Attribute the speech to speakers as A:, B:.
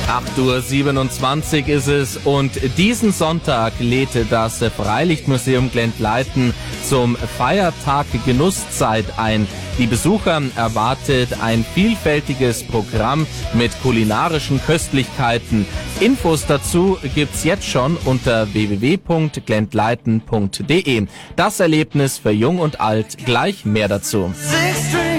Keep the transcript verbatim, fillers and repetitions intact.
A: acht Uhr siebenundzwanzig ist es und diesen Sonntag lädt das Freilichtmuseum Glendleiten zum Feiertag Genusszeit ein. Die Besucher erwartet ein vielfältiges Programm mit kulinarischen Köstlichkeiten. Infos dazu gibt's jetzt schon unter w w w punkt glendleiten punkt d e. Das Erlebnis für Jung und Alt, gleich mehr dazu.